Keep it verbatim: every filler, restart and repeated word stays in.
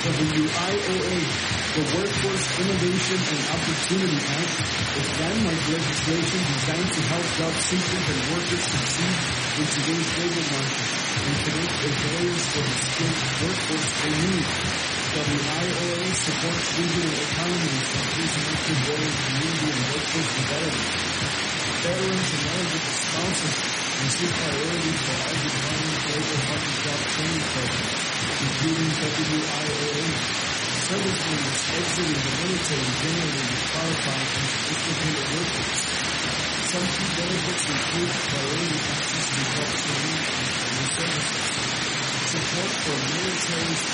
W I O A, the Workforce Innovation and Opportunity Act, is landmark legislation designed to help job seekers and workers succeed in today's labor market and connect employers to the skilled workforce they need. W I O A supports regional economies, increasing employers, community, and workforce development. Veterans and eligible spouses receive priority for all Department of Labor Market job training programs, including W I O A. Service members exiting the military generally qualify as independent workers. Some key benefits include priority access to job training and services, support for military